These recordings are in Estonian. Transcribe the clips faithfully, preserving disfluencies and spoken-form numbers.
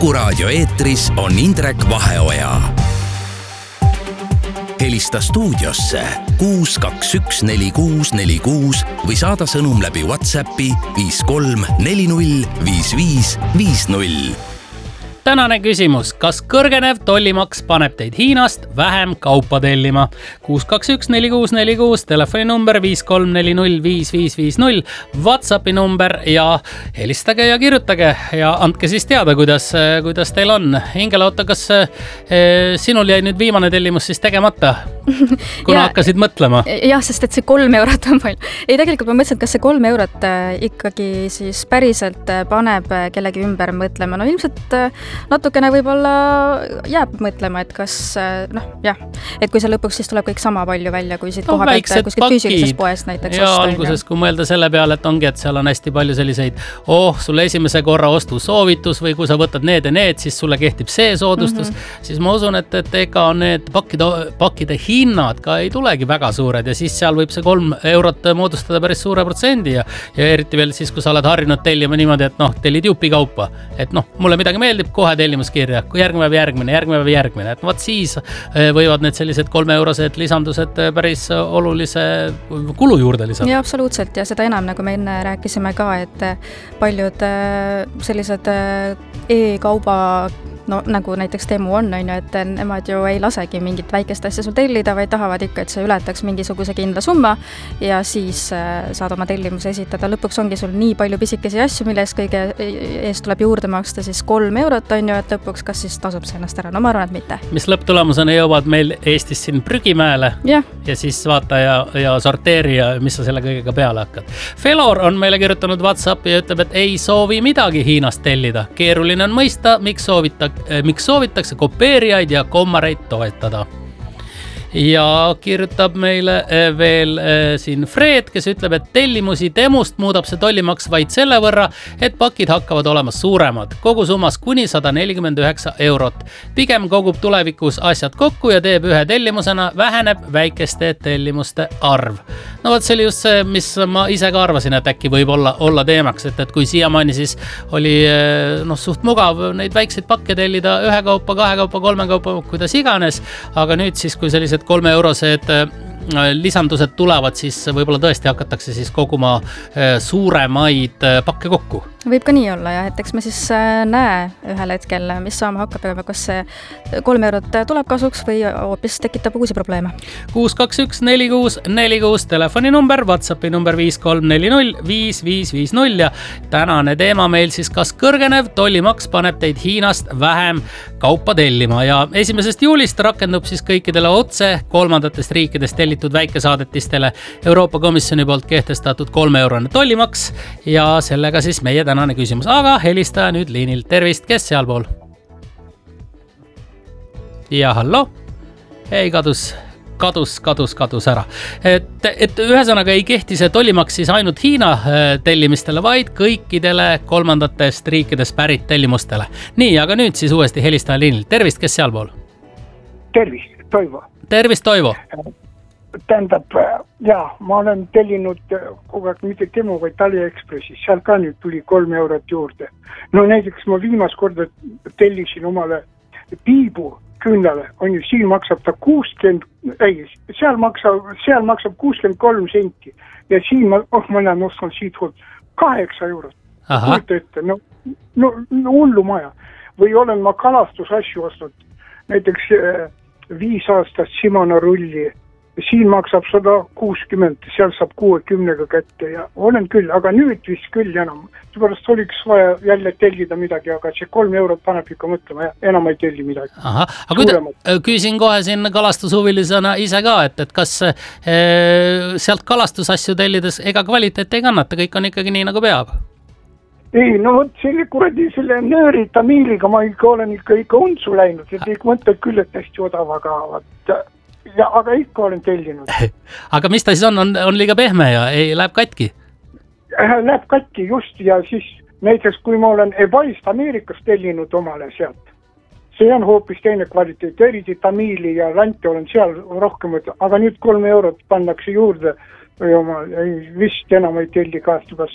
Kuku raadio eetris on Indrek Vaheoja. Helista stuudiosse kuus kaks üks neli kuus neli kuus või saada sõnum läbi WhatsAppi viis kolm neli null viis viis viis null. Tänane küsimus, kas kõrgenev tollimaks paneb teid Hiinast vähem kaupa tellima? kuus kaks üks neli kuus neli kuus, telefoni number viis kolm neli null viis viis viis null, WhatsAppi number ja helistage ja kirjutage ja andke siis teada, kuidas, kuidas teil on. Ingela, oota, kas eh, sinul jäi nüüd viimane tellimus siis tegemata, kuna ja, hakkasid mõtlema? Jah, sest et see kolm eurot on palju. Ei, tegelikult ma mõtlesin, kas see kolm eurot ikkagi siis päriselt paneb kellegi ümber mõtlema. No ilmselt natukene võib-olla jääb mõtlema, et kas, noh, jah, et kui see lõpuks siis tuleb kõik sama palju välja, kui siit no, koha pealt kuskilt füüsilises poest näiteks ja osta. Alguses, kui mõelda selle peale, et ongi, et seal on hästi palju selliseid, oh, sulle esimese korra ostu soovitus või kui sa võtad need ja need, siis sulle kehtib see soodustus, mm -hmm. siis ma usun, et, et ega need pakkide, pakkide hinnad ka ei tulegi väga suured ja siis seal võib see kolm eurot moodustada päris suure protsendi ja, ja eriti veel siis, kui sa oled harjunud tellima niimoodi, et noh, tellid jupi kaupa, et noh, mulle midagi meeldib, kohe tellimuskirja, kui järgmine päev järgmine, järgmine päev järgmine, et vaat siis võivad need sellised kolmeeurosed lisandused päris olulise kulu juurde lisada. Ja absoluutselt ja seda enam, nagu me enne rääkisime ka, et paljud sellised e-kauba no nagu näiteks Temu on, on ju, et nemad ju ei lasegi mingit väikest asja sul tellida, vaid tahavad ikka, et see ületaks mingisuguse kindla summa ja siis saad oma tellimuse esitada. Lõpuks ongi sul nii palju pisikesi asju, mille eest kõige eest tuleb juurde maksta siis kolm eurot, on ju, et lõpuks kas siis tasub see ennast ära. No ma arvan, et mitte. Mis lõpptulemusena jõuavad meil Eestis siin prügimäele ja, ja siis vaata ja, ja sorteeri ja mis sa selle kõigega peale hakkad. Felor on meile kirjutanud WhatsAppi ja ütleb, et ei soovi midagi Hiinast tellida. Keeruline on mõista, miks soovita miks soovitakse kopeerijaid ja kommareid toetada. Ja kirjutab meile veel siin Fred, kes ütleb, et tellimusi Temust muudab see tollimaks vaid selle võrra, et pakid hakkavad olema suuremad, kogu summas kuni sada nelikümmend üheksa eurot. Pigem kogub tulevikus asjad kokku ja teeb ühe tellimusena, väheneb väikeste tellimuste arv. No võt, see oli just see, mis ma ise ka arvasin, et äkki võib olla, olla teemaks, et, et kui siiamaani siis oli no, suht mugav neid väikseid pakke tellida ühe kaupa, kahe kaupa, kolme kaupa, kuidas iganes, aga nüüd siis, kui sellised kolme eurosed lisandused tulevad, siis võib-olla tõesti hakatakse siis koguma suuremaid pakke kokku. Võib ka nii olla ja et eks me siis näe ühel hetkel, mis saama hakkab ja kas see kolm eurot tuleb kasuks või hoopis tekitab uusi probleeme. kuus kaks üks neli kuus neli kuus, telefoni number, WhatsAppi number viis kolm neli null viis viis viis null ja tänane teema meil siis, kas kõrgenev tollimaks paneb teid Hiinast vähem kaupa tellima ja esimesest juulist rakendub siis kõikidele otse kolmandatest riikidest tellitud väikesaadetistele Euroopa Komisjoni poolt kehtestatud kolme eurone tollimaks ja sellega siis meie tänane küsimus, aga helistaja nüüd liinil. Tervist, kes sealpool? Ja hallo? Ei, kadus, kadus, kadus, kadus ära. Et, et ühesõnaga ei kehti see tollimaks siis ainult Hiina tellimistele, vaid kõikidele kolmandatest riikidest pärit tellimustele. Nii, aga nüüd siis uuesti helistaja liinil. Tervist, kes sealpool? Tervist, Toivo. Tervist, Toivo. Tähendab, jaa, ma olen tellinud kogu aeg mitte Temu, vaid AliExpressis. Seal ka nüüd tuli kolm eurot juurde. No näiteks ma viimast korda tellisin omale piibu künnale. On ju, siin maksab ta kuuskümmend, ei, seal maksab, seal maksab kuuskümmend kolm senti. Ja siin ma, oh, ma olen ostnud siit hoolt kaheksa eurot. Kuulta ette, no, no, no hullu maja. Või olen ma kalastusasju ostnud. Näiteks äh, viis aastast Shimano rulli. Siin maksab sada kuuskümmend, seal saab kuuekümnega kätte ja olen küll, aga nüüd vist küll enam. Seepärast oliks vaja jälle tellida midagi, aga see kolm eurot paneb ikka mõtlema ja enam ei telli midagi. Aha, aga kui küsin kohe siin kalastushuvilisena ise ka, et, et kas e, sealt kalastusasju tellides ega kvaliteet ei kannata, kõik on ikkagi nii nagu peab? Ei, no võt, selle kuradi selle nööri tamiiliga ma ikka olen ikka, ikka untsu läinud, et ikka mõtled küll, et hästi odav, aga vaat, ja, aga ikka olen tellinud. Aga mis ta siis on? On, on liiga pehme ja ei, läheb katki? Läheb katki just ja siis näiteks kui ma olen eBayst Ameerikast tellinud omale sealt, see on hoopis teine kvaliteet, eriti tamiili ja lante olen seal rohkem, aga nüüd kolm eurot pannakse juurde või oma, vist enam ei telli kaastubast.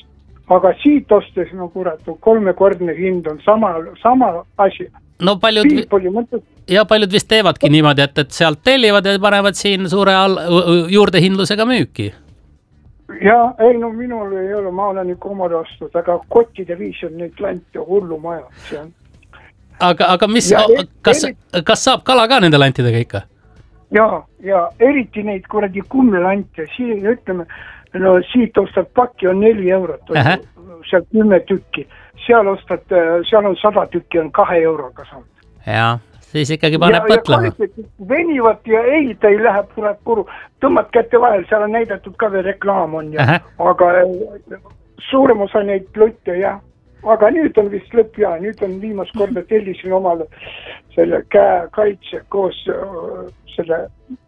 aga siit ostes, no kurat, kolmekordne hind on sama, sama asi. No paljud, ja paljud vist teevadki niimoodi, et, et sealt tellivad ja panevad siin suure all, juurdehindlusega müüki. Ja, ei no minul ei ole, ma olen ikka omad ostud, aga kottide viis on neid lante hullu maja. See on. Aga, aga mis, ja, kas, eri... kas saab kala ka nende lantidega ikka? Ja, ja eriti neid kuradi kummelante, siin ütleme, no siit ostad pakki on neli eurot, seal kümme tükki, seal ostad, seal on sada tükki on kahe euroga saanud. Ja, siis ikkagi paneb mõtlema. Venivad ja ei, ta ei lähe purat puru, tõmmad kätte vahel, seal on näidatud ka veel reklaam on ja, Aha. aga suurem osa neid lutte ja, aga nüüd on vist lõpp ja nüüd on viimast korda tellisin omale selle käekaitse koos selle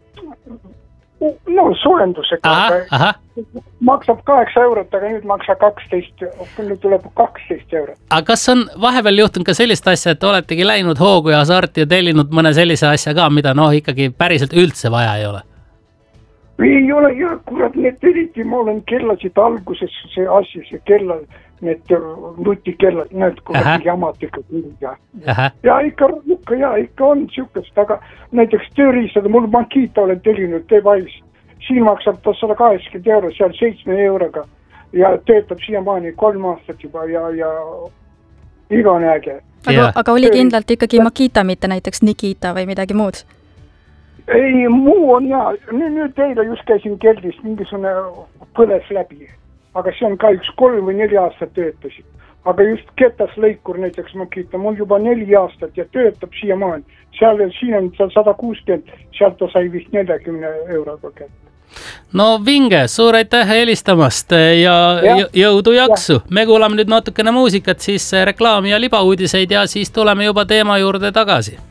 no soojendusega aha, aha. maksab kaheksa eurot, aga nüüd maksa kaksteist, nüüd tuleb kaksteist eurot. Aga kas on vahepeal juhtunud ka sellist asja, et oletegi läinud hoogu ja hasarti ja tellinud mõne sellise asja ka, mida noh ikkagi päriselt üldse vaja ei ole? Ei ole ja kurat, need eriti ma olen kellasid alguses see asi, see kellal, need nutikellad, need kurat jamad ikka küll ja. Ja ikka, ikka, ja ikka on siukest, aga näiteks tööriistada, mul Makita olen tellinud T-Vice, siin maksab ta sada kaheksakümmend euro, seal seitsme euroga ja töötab siiamaani kolm aastat juba ja, ja igane äge. Aga, aga oli kindlalt ikkagi Makita, mitte näiteks Nikita või midagi muud? Ei, muu on ja, nüüd, nüüd teile just käisin keldris, mingisugune põles läbi. Aga see on ka üks kolm või neli aastat töötasid. Aga just Ketas lõikur näiteks Makita, mul juba neli aastat ja töötab siiamaani. Seal, siin on sada kuuskümmend, sealt ta sai vist nelikümmend euroga kätte. No vinge, suur aitäh helistamast ja, ja jõudu jaksu. Ja. Me kuulame nüüd natukene muusikat, siis reklaami ja libauudiseid ja siis tuleme juba teema juurde tagasi.